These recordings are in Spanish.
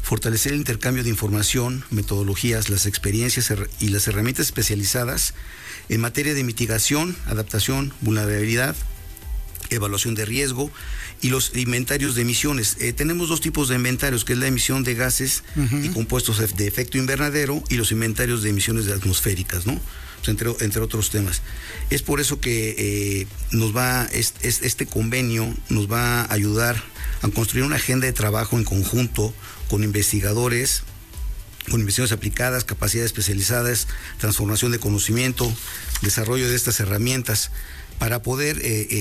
fortalecer el intercambio de información, metodologías, las experiencias y las herramientas especializadas en materia de mitigación, adaptación, vulnerabilidad, evaluación de riesgo y los inventarios de emisiones. Tenemos dos tipos de inventarios, que es la emisión de gases y compuestos de efecto invernadero y los inventarios de emisiones atmosféricas, ¿no? Entre otros temas. Es por eso que este convenio nos va a ayudar a construir una agenda de trabajo en conjunto con investigadores, con investigaciones aplicadas, capacidades especializadas, transformación de conocimiento, desarrollo de estas herramientas, para poder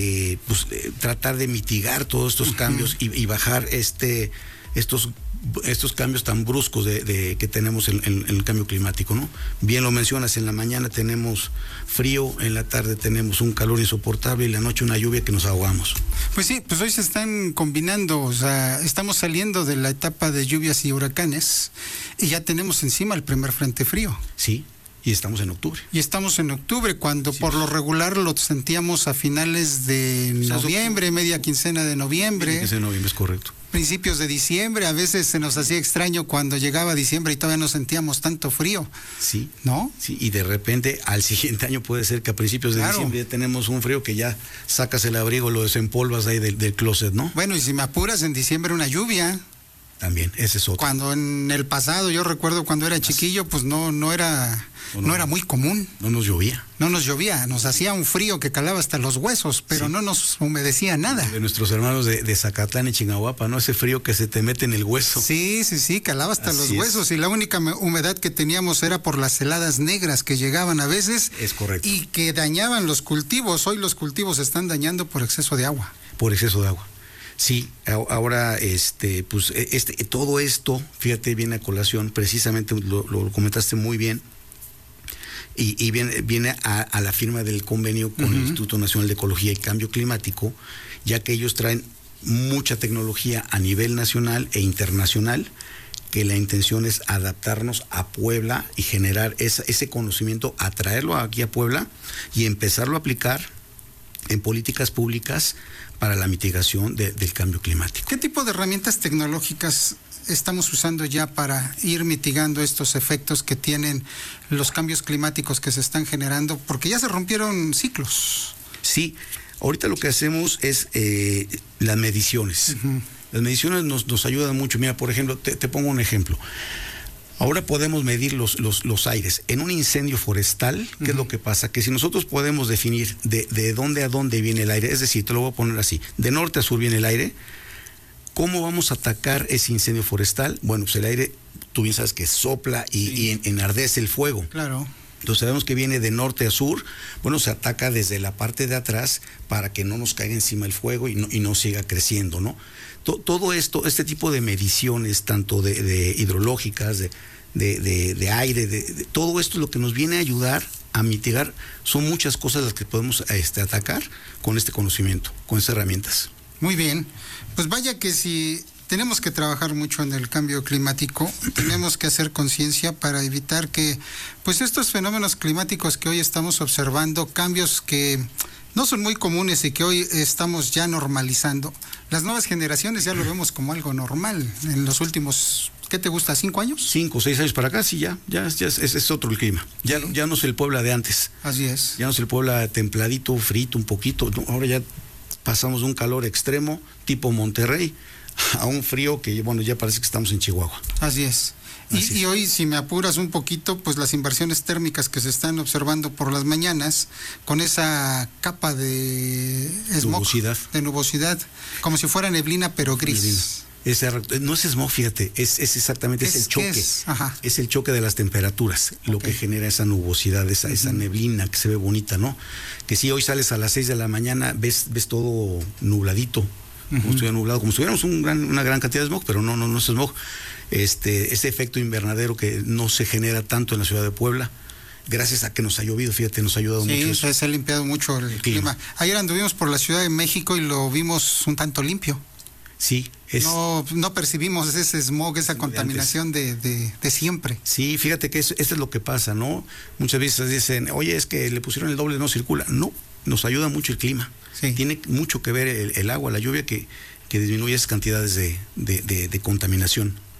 tratar de mitigar todos estos cambios y bajar estos cambios tan bruscos que tenemos en el cambio climático, ¿no? Bien lo mencionas, en la mañana tenemos frío, en la tarde tenemos un calor insoportable y en la noche una lluvia que nos ahogamos. Pues sí, pues hoy se están combinando, o sea, estamos saliendo de la etapa de lluvias y huracanes y ya tenemos encima el primer frente frío. Sí. Y estamos en octubre. Y estamos en octubre, cuando sí, por lo regular lo sentíamos a finales de noviembre, media quincena de noviembre. Media quincena de noviembre, es correcto. Principios de diciembre, a veces se nos hacía extraño cuando llegaba diciembre y todavía no sentíamos tanto frío. Sí. ¿No? Sí, y de repente al siguiente año puede ser que a principios de diciembre ya tenemos un frío que ya sacas el abrigo, lo desempolvas ahí del closet, ¿no? Bueno, y si me apuras, en diciembre una lluvia. También, ese es otro. Cuando en el pasado, yo recuerdo cuando era chiquillo, pues no era muy común. No nos llovía. No nos llovía, nos hacía un frío que calaba hasta los huesos, pero sí, no nos humedecía nada. De nuestros hermanos de Zacatlán y Chingahuapa, ¿no? Ese frío que se te mete en el hueso. Sí, calaba hasta los huesos, y la única humedad que teníamos era por las heladas negras que llegaban a veces. Es correcto. Y que dañaban los cultivos. Hoy los cultivos se están dañando por exceso de agua. Por exceso de agua. Sí, ahora todo esto, fíjate, viene a colación, precisamente lo comentaste muy bien, y viene a la firma del convenio con el Instituto Nacional de Ecología y Cambio Climático, ya que ellos traen mucha tecnología a nivel nacional e internacional, que la intención es adaptarnos a Puebla y generar ese conocimiento, atraerlo aquí a Puebla y empezarlo a aplicar en políticas públicas para la mitigación del cambio climático. ¿Qué tipo de herramientas tecnológicas estamos usando ya para ir mitigando estos efectos que tienen los cambios climáticos que se están generando? Porque ya se rompieron ciclos. Sí, ahorita lo que hacemos es las mediciones. Las mediciones nos ayudan mucho. Mira, por ejemplo, te pongo un ejemplo. Ahora podemos medir los aires. En un incendio forestal, ¿qué es lo que pasa? Que si nosotros podemos definir de dónde a dónde viene el aire, es decir, te lo voy a poner así, de norte a sur viene el aire, ¿cómo vamos a atacar ese incendio forestal? Bueno, pues el aire, tú bien sabes que sopla y enardece el fuego. Claro. Entonces sabemos que viene de norte a sur, bueno, se ataca desde la parte de atrás para que no nos caiga encima el fuego y no siga creciendo, ¿no? Todo esto, este tipo de mediciones, tanto de hidrológicas, de aire, todo esto lo que nos viene a ayudar a mitigar, son muchas cosas las que podemos atacar con este conocimiento, con estas herramientas. Muy bien, pues vaya que si tenemos que trabajar mucho en el cambio climático, tenemos que hacer conciencia para evitar que pues estos fenómenos climáticos que hoy estamos observando, cambios que no son muy comunes y que hoy estamos ya normalizando, las nuevas generaciones ya lo vemos como algo normal. En los últimos, ¿qué te gusta? ¿5 años? 5 o 6 años para acá, sí, ya es otro el clima. Ya no es el Puebla de antes. Así es. Ya no es el Puebla templadito, frito, un poquito. No, ahora ya pasamos de un calor extremo, tipo Monterrey, a un frío que, bueno, ya parece que estamos en Chihuahua. Así es. Y hoy, si me apuras un poquito, pues las inversiones térmicas que se están observando por las mañanas, con esa capa de smog, de nubosidad, como si fuera neblina, pero gris. No es smog, fíjate, es exactamente, es el choque. Es el choque de las temperaturas, lo que genera esa nubosidad, esa neblina que se ve bonita, ¿no? Que si hoy sales a las 6 de la mañana, ves todo nubladito, como si estuviera nublado, como si tuviéramos una gran cantidad de smog, pero no es smog. Ese efecto invernadero que no se genera tanto en la ciudad de Puebla, gracias a que nos ha llovido, fíjate, nos ha ayudado mucho. Sí, se ha limpiado mucho el clima. Ayer anduvimos por la Ciudad de México y lo vimos un tanto limpio. Sí. No percibimos ese smog, esa contaminación de siempre. Sí, fíjate que esto es lo que pasa, ¿no? Muchas veces dicen, oye, es que le pusieron el doble, no circula. No, nos ayuda mucho el clima. Sí. Tiene mucho que ver el agua, la lluvia que disminuye esas cantidades de contaminación.